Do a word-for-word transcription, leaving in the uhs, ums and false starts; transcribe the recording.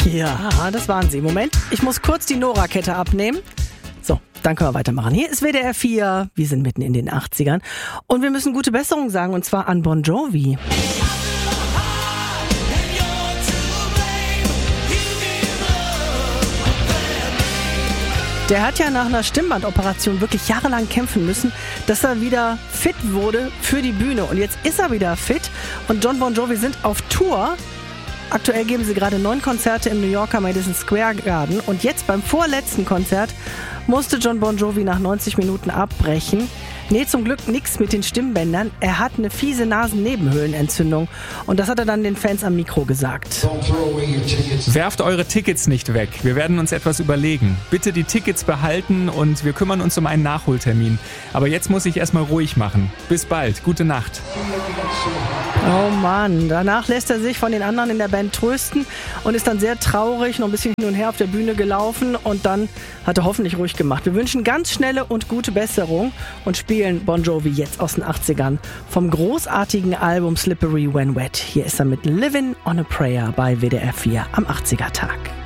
Ja, das waren sie. Moment, ich muss kurz die Nora-Kette abnehmen. So, dann können wir weitermachen. Hier ist W D R vier. Wir sind mitten in den achtzigern. Und wir müssen gute Besserung sagen, und zwar an Bon Jovi. Der hat ja nach einer Stimmbandoperation wirklich jahrelang kämpfen müssen, dass er wieder fit wurde für die Bühne. Und jetzt ist er wieder fit und John Bon Jovi sind auf Tour. Aktuell geben sie gerade neun Konzerte im New Yorker Madison Square Garden. Und jetzt beim vorletzten Konzert musste John Bon Jovi nach neunzig Minuten abbrechen. Nee, zum Glück nichts mit den Stimmbändern. Er hat eine fiese Nasennebenhöhlenentzündung. Und das hat er dann den Fans am Mikro gesagt. Werft eure Tickets nicht weg. Wir werden uns etwas überlegen. Bitte die Tickets behalten und wir kümmern uns um einen Nachholtermin. Aber jetzt muss ich erstmal ruhig machen. Bis bald. Gute Nacht. Oh Mann, danach lässt er sich von den anderen in der Band trösten und ist dann sehr traurig, noch ein bisschen hin und her auf der Bühne gelaufen und dann hat er hoffentlich ruhig gemacht. Wir wünschen ganz schnelle und gute Besserung und spielen Bon Jovi jetzt aus den achtzigern vom großartigen Album Slippery When Wet. Hier ist er mit Livin' on a Prayer bei W D R vier am achtziger Tag.